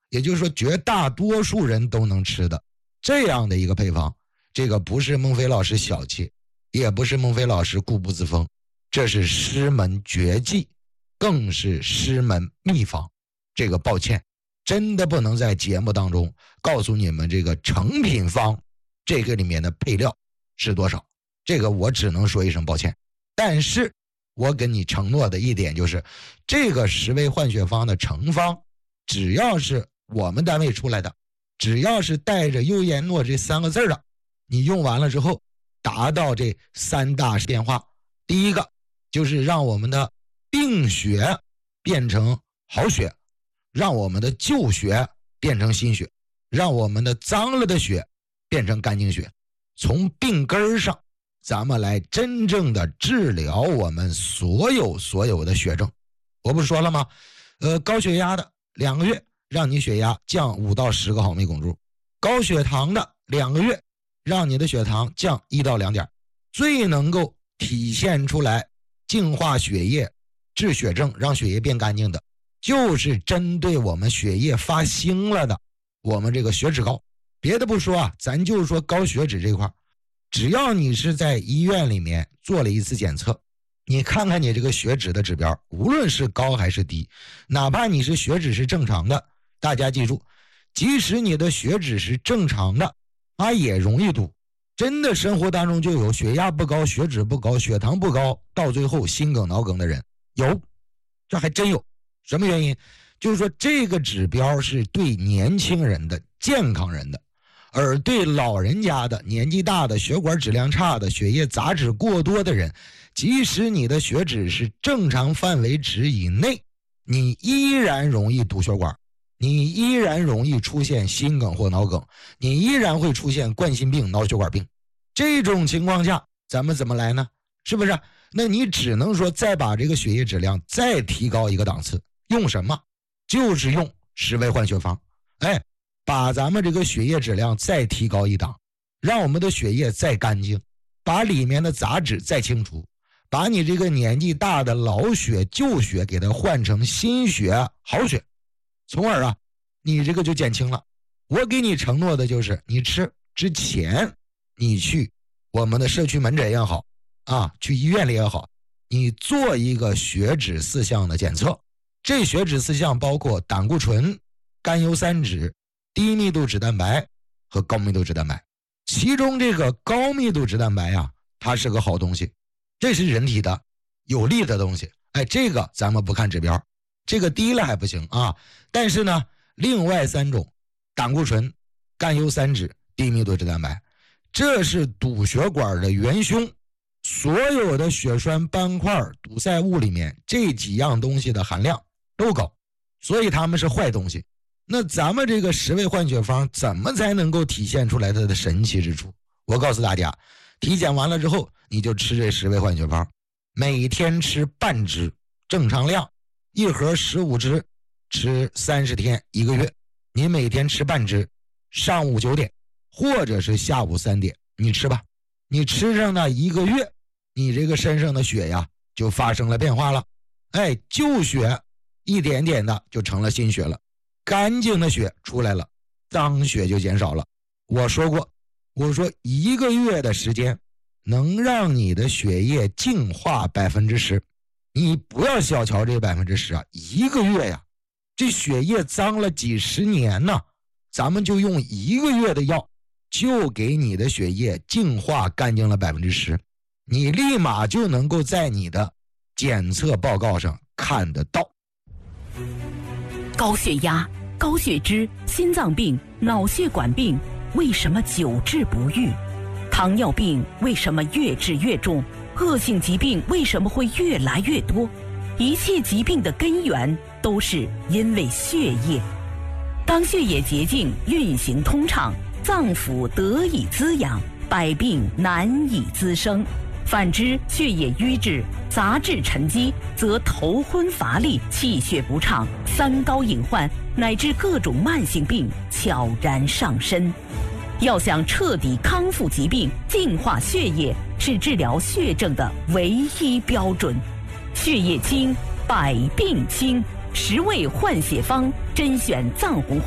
也就是说绝大多数人都能吃的这样的一个配方。这个不是孟非老师小气，也不是孟非老师固步自封，这是师门绝技，更是师门秘方。这个抱歉，真的不能在节目当中告诉你们这个成品方这个里面的配料是多少，这个我只能说一声抱歉。但是我跟你承诺的一点就是，这个10味换血方的成方，只要是我们单位出来的，只要是带着优颜诺这3个字的，你用完了之后达到这3大变化。第一个就是让我们的病血变成好血，让我们的旧血变成新血，让我们的脏了的血变成干净血。从病根上咱们来真正的治疗我们所有的血症。我不是说了吗？高血压的2个月让你血压降5到10个毫米汞柱，高血糖的2个月让你的血糖降1到2点。最能够体现出来净化血液治血症让血液变干净的，就是针对我们血液发腥了的我们这个血脂高。别的不说啊，咱就是说高血脂这块，只要你是在医院里面做了一次检测，你看看你这个血脂的指标，无论是高还是低，哪怕你是血脂是正常的，大家记住，即使你的血脂是正常的，它也容易堵。真的生活当中就有血压不高、血脂不高、血糖不高，到最后心梗脑梗的人有，这还真有。什么原因？就是说这个指标是对年轻人的、健康人的，而对老人家的、年纪大的、血管质量差的、血液杂质过多的人，即使你的血脂是正常范围值以内，你依然容易堵血管，你依然容易出现心梗或脑梗，你依然会出现冠心病、脑血管病。这种情况下咱们怎么来呢？是不是？那你只能说再把这个血液质量再提高一个档次。用什么？就是用10味换血方。把咱们这个血液质量再提高一档，让我们的血液再干净，把里面的杂质再清除，把你这个年纪大的老血旧血给它换成新血好血，从而你这个就减轻了。我给你承诺的就是你吃之前，你去我们的社区门诊也好去医院里也好，你做一个血脂4项的检测。这血脂4项包括胆固醇、甘油三酯、低密度脂蛋白和高密度脂蛋白。其中这个高密度脂蛋白它是个好东西，这是人体的有利的东西。这个咱们不看指标，这个低了还不行但是呢，另外3种胆固醇、甘油三酯、低密度脂蛋白，这是堵血管的元凶。所有的血栓斑块堵塞物里面这几样东西的含量都高，所以它们是坏东西。那咱们这个10味换血方怎么才能够体现出来它的神奇之处？我告诉大家，体检完了之后你就吃这10味换血方，每天吃半支，正常量，1盒15支，吃30天1个月。你每天吃半支，上午9点或者是下午3点你吃吧。你吃上那1个月，你这个身上的血就发生了变化了。旧血一点点的就成了新血了，干净的血出来了，脏血就减少了。我说过，我说1个月的时间能让你的血液净化10%，你不要小瞧这10%1个月这血液脏了几十年呢，咱们就用1个月的药就给你的血液净化干净了10%，你立马就能够在你的检测报告上看得到。 高血压、高血脂、心脏病、脑血管病为什么久治不愈？糖尿病为什么越治越重？恶性疾病为什么会越来越多？一切疾病的根源都是因为血液。当血液捷径运行通畅，脏腑得以滋养，百病难以滋生。反之，血液瘀滞、杂质沉积，则头昏乏力、气血不畅、三高隐患，乃至各种慢性病悄然上身。要想彻底康复疾病、净化血液，是治疗血症的唯一标准。血液清，百病清，10味换血方，甄选藏红